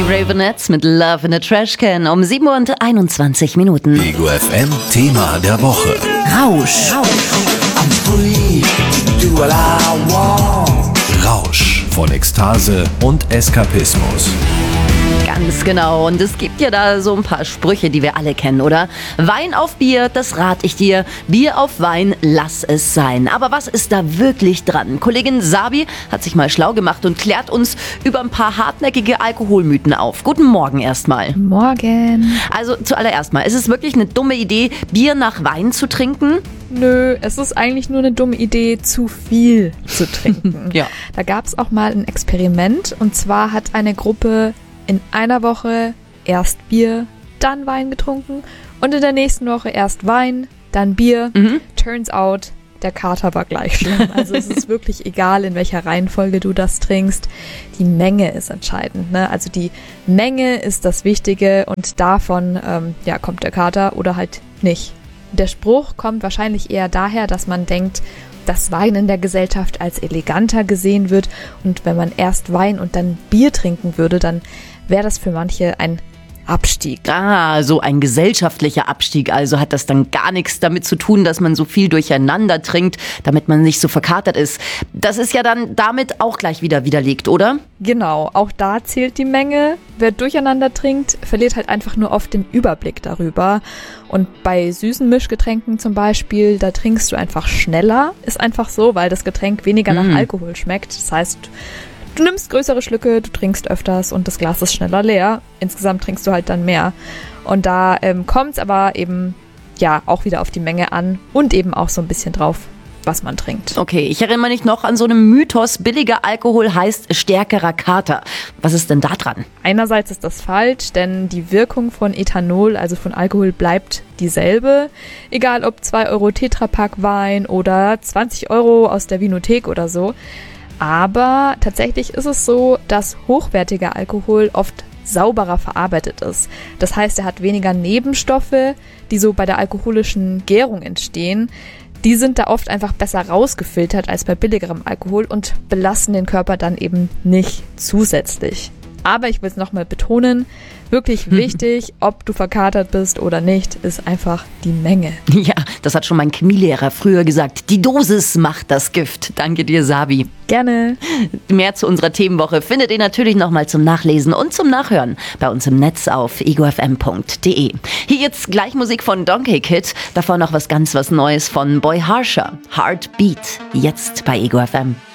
Ravenettes mit Love in a Trash Can um 7:21 Minuten. Ego FM Thema der Woche. Rausch. Rausch von Ekstase und Eskapismus. Ganz genau. Und es gibt ja da so ein paar Sprüche, die wir alle kennen, oder? Wein auf Bier, das rate ich dir. Bier auf Wein, lass es sein. Aber was ist da wirklich dran? Kollegin Sabi hat sich mal schlau gemacht und klärt uns über ein paar hartnäckige Alkoholmythen auf. Guten Morgen erstmal. Morgen. Also zuallererst mal, ist es wirklich eine dumme Idee, Bier nach Wein zu trinken? Nö, es ist eigentlich nur eine dumme Idee, zu viel zu trinken. Ja. Da gab es auch mal ein Experiment, und zwar hat eine Gruppe in einer Woche erst Bier, dann Wein getrunken und in der nächsten Woche erst Wein, dann Bier. Turns out, der Kater war gleich schlimm. Also es ist wirklich egal, in welcher Reihenfolge du das trinkst. Die Menge ist entscheidend, ne? Also die Menge ist das Wichtige, und davon kommt der Kater oder halt nicht. Der Spruch kommt wahrscheinlich eher daher, dass man denkt, dass Wein in der Gesellschaft als eleganter gesehen wird, und wenn man erst Wein und dann Bier trinken würde, dann wäre das für manche ein Abstieg. Ah, so ein gesellschaftlicher Abstieg. Also hat das dann gar nichts damit zu tun, dass man so viel durcheinander trinkt, damit man nicht so verkatert ist. Das ist ja dann damit auch gleich wieder widerlegt, oder? Genau, auch da zählt die Menge. Wer durcheinander trinkt, verliert halt einfach nur oft den Überblick darüber. Und bei süßen Mischgetränken zum Beispiel, da trinkst du einfach schneller. Ist einfach so, weil das Getränk weniger nach Alkohol schmeckt. Das heißt, du nimmst größere Schlücke, du trinkst öfters und das Glas ist schneller leer. Insgesamt trinkst du halt dann mehr. Und da kommt es aber eben auch wieder auf die Menge an und eben auch so ein bisschen drauf, was man trinkt. Okay, ich erinnere mich noch an so einen Mythos, billiger Alkohol heißt stärkerer Kater. Was ist denn da dran? Einerseits ist das falsch, denn die Wirkung von Ethanol, also von Alkohol, bleibt dieselbe. Egal ob 2 Euro Tetrapack Wein oder 20 Euro aus der Vinothek oder so. Aber tatsächlich ist es so, dass hochwertiger Alkohol oft sauberer verarbeitet ist. Das heißt, er hat weniger Nebenstoffe, die so bei der alkoholischen Gärung entstehen. Die sind da oft einfach besser rausgefiltert als bei billigerem Alkohol und belasten den Körper dann eben nicht zusätzlich. Aber ich will es nochmal betonen, wirklich wichtig, ob du verkatert bist oder nicht, ist einfach die Menge. Ja, das hat schon mein Chemielehrer früher gesagt. Die Dosis macht das Gift. Danke dir, Sabi. Gerne. Mehr zu unserer Themenwoche findet ihr natürlich nochmal zum Nachlesen und zum Nachhören bei uns im Netz auf egofm.de. Hier jetzt gleich Musik von Donkey Kid, davor noch was Neues von Boy Harsher. Heartbeat, jetzt bei Ego FM.